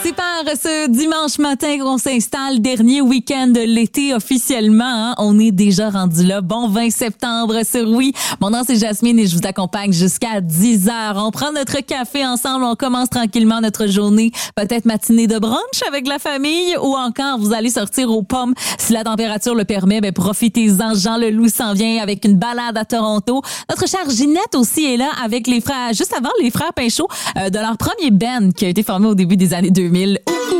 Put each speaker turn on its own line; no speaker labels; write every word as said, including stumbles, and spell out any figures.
C'est par ce dimanche matin qu'on s'installe, dernier week-end de l'été officiellement. Hein? On est déjà rendu là. Bon vingt septembre sur Oui. Mon nom, c'est Jasmine et je vous accompagne jusqu'à dix heures. On prend notre café ensemble, on commence tranquillement notre journée. Peut-être matinée de brunch avec la famille ou encore vous allez sortir aux pommes. Si la température le permet, ben profitez-en. Jean Leloup s'en vient avec une balade à Toronto. Notre chère Ginette aussi est là avec les frères, juste avant les frères Pinchot, euh, de leur premier band qui a été formé au début des années deux mille.